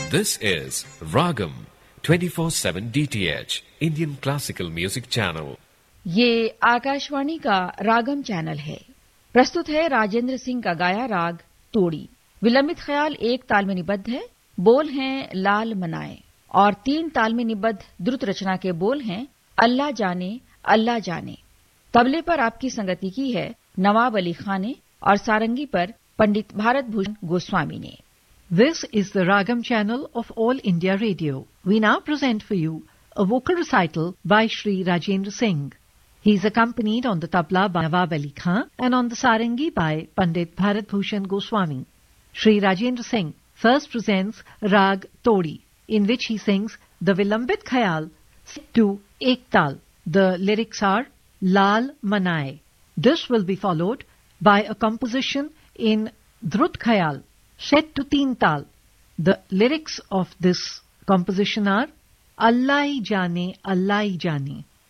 This is Ragam 24/7 DTH Indian Classical Music Channel. ये आकाशवाणी का रागम channel है। प्रस्तुत है राजेंद्र सिंह का गाया राग तोड़ी। विलंबित ख्याल एक ताल में निबद्ध है। बोल हैं लाल मनाए और तीन ताल में निबद्ध द्रुत रचना के बोल हैं अल्लाह जाने अल्लाह जाने। तबले पर आपकी संगति की है नवाब अली खान ने और सारंगी पर पंडित भारत भूषण गोस्वामी ने। This is the Ragam channel of All India Radio. We now present for you a vocal recital by Shri Rajendra Singh. He is accompanied on the tabla by Nawab Ali Khan and on the sarangi by Pandit Bharat Bhushan Goswami. Shri Rajendra Singh first presents Rag Todi, in which he sings the Vilambit Khayal set to Ek Tal. The lyrics are Lal Manaye. This will be followed by a composition in Drut Khayal set to Teen Tal. The lyrics of this composition are Allah Hi Jane, Allah Hi Jane.